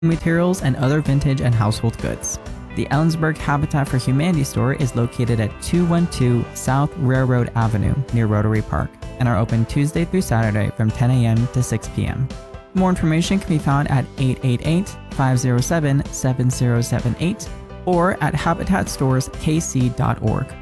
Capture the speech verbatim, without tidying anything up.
materials, and other vintage and household goods. The Ellensburg Habitat for Humanity store is located at two twelve South Railroad Avenue near Rotary Park and are open Tuesday through Saturday from ten a.m. to six p.m. More information can be found at eight eight eight, five oh seven, seven oh seven eight or at habitat stores k c dot org.